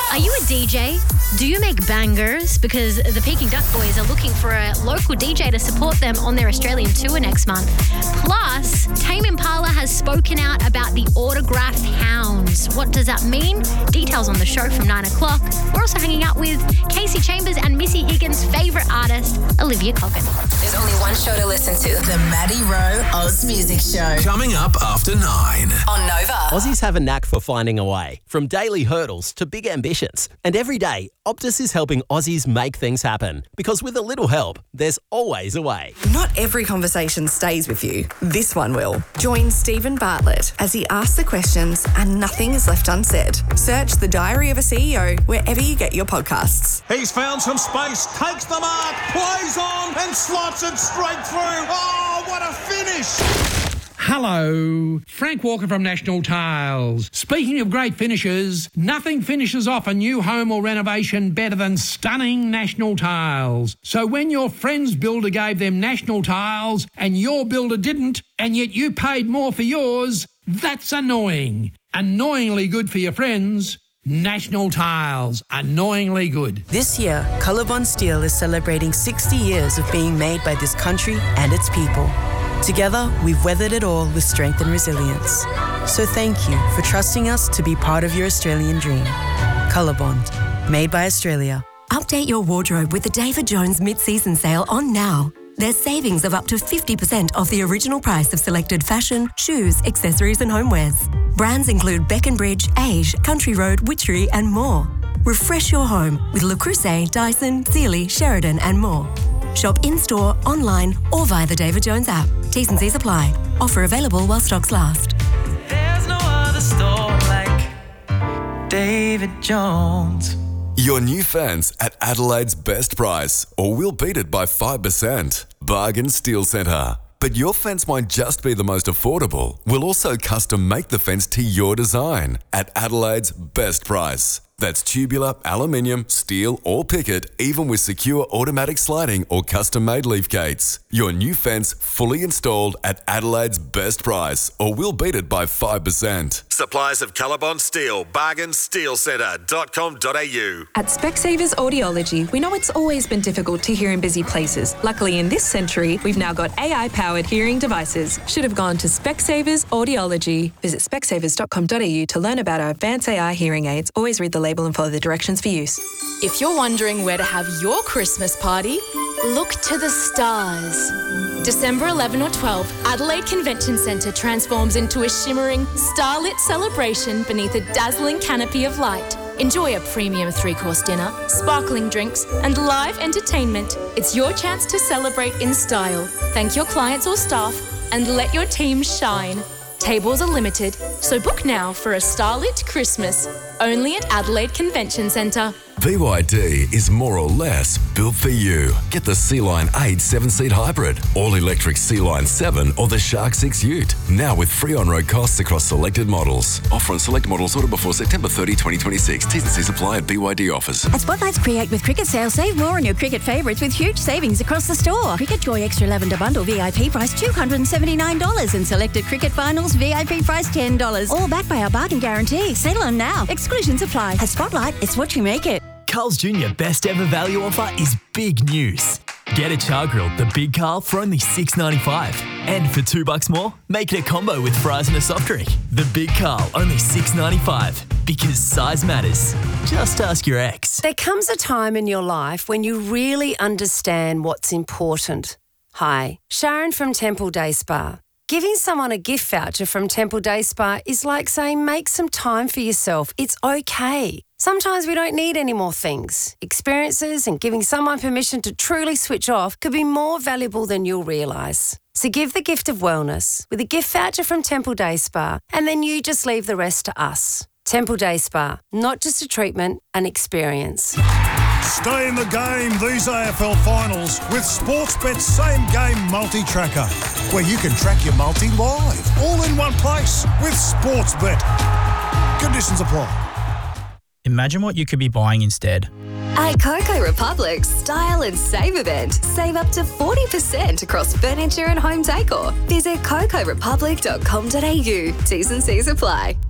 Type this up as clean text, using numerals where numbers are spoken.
Are you a DJ? Do you make bangers? Because the Peking Duck Boys are looking for a local DJ to support them on their Australian tour next month. Plus, Tame Impala has spoken out about the Autograph Hounds. What does that mean? Details on the show from 9 o'clock. We're also hanging out with Casey Chambers and Missy Higgins' favourite artist, Olivia Coggin. There's only one show to listen to. The Maddie Rowe Oz Music Show. Coming up after 9. On Nova. Aussies have a knack for finding a way, from daily hurdles to big ambitions. And every day, Optus is helping Aussies make things happen. Because with a little help, there's always a way. Not every conversation stays with you. This one will. Join Stephen Bartlett as he asks the questions and nothing is left unsaid. Search The Diary of a CEO wherever you get your podcasts. He's found some space, takes the mark, plays on and slots it straight through. Oh, what a finish! Hello, Frank Walker from National Tiles. Speaking of great finishes, nothing finishes off a new home or renovation better than stunning National Tiles. So when your friend's builder gave them National Tiles and your builder didn't, and yet you paid more for yours, that's annoying. Annoyingly good for your friends. National Tiles, annoyingly good. This year, Colorbond Steel is celebrating 60 years of being made by this country and its people. Together, we've weathered it all with strength and resilience. So thank you for trusting us to be part of your Australian dream. Colorbond, made by Australia. Update your wardrobe with the David Jones mid-season sale on now. There's savings of up to 50% off the original price of selected fashion, shoes, accessories and homewares. Brands include Beckenbridge, Age, Country Road, Witchery and more. Refresh your home with Le Creuset, Dyson, Sealy, Sheridan and more. Shop in-store, online or via the David Jones app. T's and C's apply. Offer available while stocks last. There's no other store like David Jones. Your new fence at Adelaide's best price, or we'll beat it by 5%. Bargain Steel Centre. But your fence might just be the most affordable. We'll also custom make the fence to your design at Adelaide's best price. That's tubular, aluminium, steel or picket, even with secure automatic sliding or custom-made leaf gates. Your new fence fully installed at Adelaide's best price, or we'll beat it by 5%. Suppliers of Colorbond Steel, bargainsteelcentre.com.au. At Specsavers Audiology, we know it's always been difficult to hear in busy places. Luckily, in this century, we've now got AI-powered hearing devices. Should have gone to Specsavers Audiology. Visit specsavers.com.au to learn about our advanced AI hearing aids. Always read the label and follow the directions for use. If you're wondering where to have your Christmas party, look to the stars. December 11 or 12, Adelaide Convention Centre transforms into a shimmering, starlit celebration beneath a dazzling canopy of light. Enjoy a premium 3-course dinner, sparkling drinks, and live entertainment. It's your chance to celebrate in style, thank your clients or staff, and let your team shine. Tables are limited, so book now for a starlit Christmas. Only at Adelaide Convention Centre. BYD is more or less built for you. Get the Sea-Line 8 7-seat hybrid, all-electric Sea-Line 7 or the Shark 6 Ute. Now with free on-road costs across selected models. Offer on select models ordered before September 30, 2026. T's and C's apply at BYD offers. At Spotlight's Create with Cricket sale, save more on your cricket favourites with huge savings across the store. Cricket Joy Extra Lavender Bundle VIP price $279 and selected cricket finals VIP price $10. All backed by our bargain guarantee. Settle on now. Exclusions apply. At Spotlight, it's what you make it. Carl's Jr. best ever value offer is big news. Get a char grill, the Big Carl, for only $6.95. And for $2 more, make it a combo with fries and a soft drink. The Big Carl, only $6.95. Because size matters. Just ask your ex. There comes a time in your life when you really understand what's important. Hi, Sharon from Temple Day Spa. Giving someone a gift voucher from Temple Day Spa is like saying make some time for yourself. It's okay. Sometimes we don't need any more things. Experiences and giving someone permission to truly switch off could be more valuable than you'll realise. So give the gift of wellness with a gift voucher from Temple Day Spa, and then you just leave the rest to us. Temple Day Spa, not just a treatment, an experience. Stay in the game these AFL finals with Sportsbet's Same Game Multi-Tracker, where you can track your multi live, all in one place with Sportsbet. Conditions apply. Imagine what you could be buying instead. At Coco Republic's Style and Save event, save up to 40% across furniture and home decor. Visit cocorepublic.com.au. T's and C's apply.